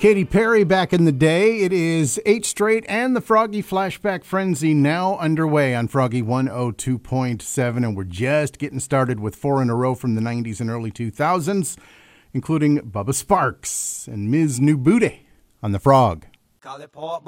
Katy Perry back in the day. It is 8 Straight and the Froggy Flashback Frenzy now underway on Froggy 102.7, and we're just getting started with 4 in a row from the 90s and early 2000s, including Bubba Sparks and Ms. New Booty on the Frog.